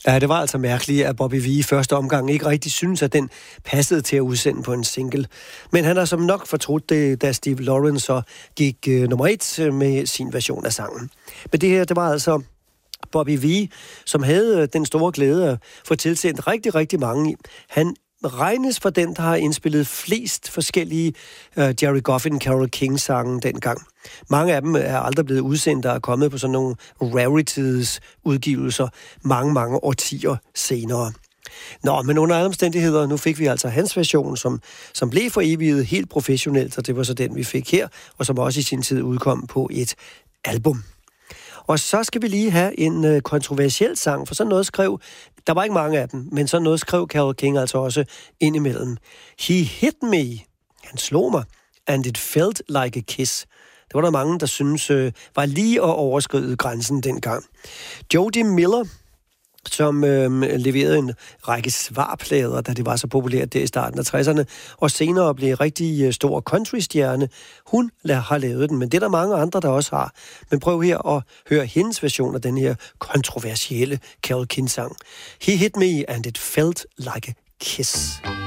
Ja, det var altså mærkeligt, at Bobby Vee i første omgang ikke rigtig synes, at den passede til at udsende på en single. Men han har som nok fortrudt det, da Steve Lawrence så gik nummer 1 med sin version af sangen. Men det her, det var altså Bobby Vee, som havde den store glæde at få tilsendt rigtig, rigtig mange. Han regnes for den, der har indspillet flest forskellige Jerry Goffin, Carole King-sange dengang. Mange af dem er aldrig blevet udsendt og er kommet på sådan nogle rarities-udgivelser mange årtier senere. Nå, men under alle omstændigheder, nu fik vi altså hans version, som blev foreviget helt professionelt, og det var så den, vi fik her, og som også i sin tid udkom på et album. Og så skal vi lige have en kontroversiel sang, for sådan noget skrev, der var ikke mange af dem, men sådan noget skrev Carole King altså også indimellem. He hit me, han slog mig, and it felt like a kiss. Det var der mange, der synes var lige at overskride grænsen dengang. Jody Miller, som leverede en række svarplader, da det var så populært der i starten af 60'erne, og senere blev rigtig stor countrystjerne. Hun har lavet den, men det er der mange andre, der også har. Men prøv her at høre hendes version af den her kontroversielle Carole King-sang. He hit me, and it felt like a kiss.